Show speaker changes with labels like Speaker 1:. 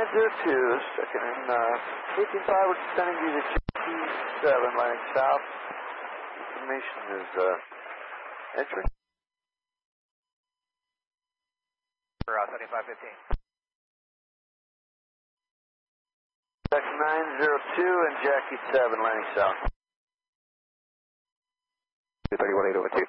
Speaker 1: second and 18.5, we're sending you to Jackie 7, landing south. Information is entering.
Speaker 2: 7515.
Speaker 1: Check 902 and Jackie 7, landing south.
Speaker 2: 231.8 over 2.